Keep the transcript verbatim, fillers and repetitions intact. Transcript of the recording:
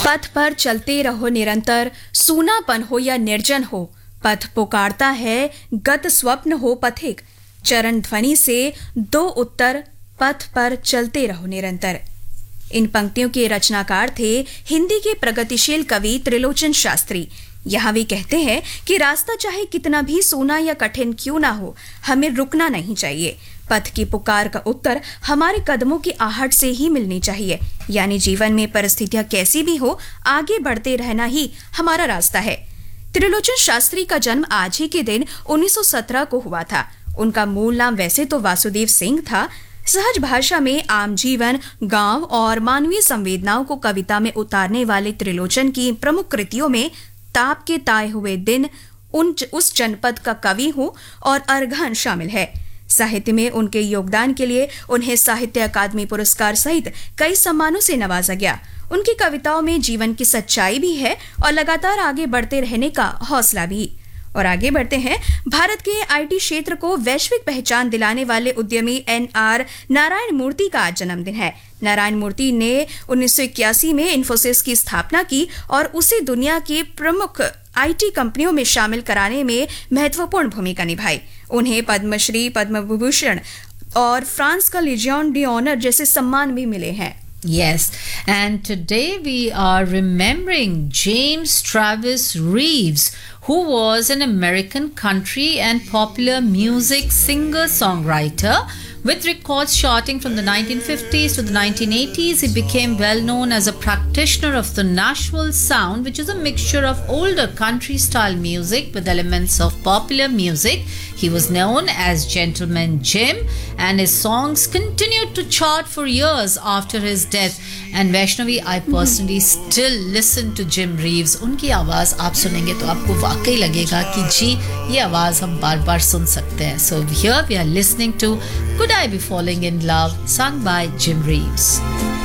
पथ पर चलते रहो निरंतर, सूनापन हो या निर्जन हो, पथ पुकारता है, गत स्वप्न हो पथिक, चरण ध्वनि से दो उत्तर, पथ पर चलते रहो निरंतर। इन पंक्तियों के रचनाकार थे हिंदी के प्रगतिशील कवि त्रिलोचन शास्त्री। यहाँ वे कहते हैं कि रास्ता चाहे कितना भी सूना या कठिन क्यों ना हो, हमें रुकना नहीं चाहिए। पथ की पुकार का उत्तर हमारे कदमों की आहट से ही मिलनी चाहिए। यानी जीवन में परिस्थितियां कैसी भी हो, आगे बढ़ते रहना ही हमारा रास्ता है। त्रिलोचन शास्त्री का जन्म आज ही के दिन उन्नीस सौ सत्रह को हुआ था। उनका मूल नाम वैसे तो वासुदेव सिंह था। सहज भाषा में आम जीवन, गांव और मानवीय संवेदनाओं को कविता में उतारने वाले त्रिलोचन की प्रमुख कृतियों में ताप के ताए हुए दिन, उन उस जनपद का कवि हूं और अरघन शामिल है। साहित्य में उनके योगदान के लिए उन्हें साहित्य अकादमी पुरस्कार सहित कई सम्मानों से नवाजा गया। उनकी कविताओं में जीवन की सच्चाई भी है और लगातार आगे बढ़ते रहने का हौसला भी। और आगे बढ़ते हैं। भारत के आईटी क्षेत्र को वैश्विक पहचान दिलाने वाले उद्यमी एन आर नारायण मूर्ति का आज जन्मदिन है। नारायण मूर्ति ने उन्नीस सौ इक्यासी में इन्फोसिस की स्थापना की और उसे दुनिया की प्रमुख आईटी कंपनियों में शामिल कराने में महत्वपूर्ण भूमिका निभाई। उन्हें पद्मश्री, पद्म विभूषण और फ्रांस का लीजियन d'honneur जैसे सम्मान भी मिले हैं। Yes, and today we are remembering James Travis Reeves, who was an American country and popular music singer-songwriter. With records charting from the nineteen fifties to the nineteen eighties, he became well known as a practitioner of the Nashville sound, which is a mixture of older country-style music with elements of popular music. He was known as Gentleman Jim, and his songs continued to chart for years after his death. And Vaishnavi, I personally still listen to Jim Reeves. उनकी आवाज़ आप सुनेंगे तो आपको वाकई लगेगा कि जी ये आवाज़ हम बार बार सुन सकते हैं. So here we are listening to Could I Be Falling in Love, sung by Jim Reeves.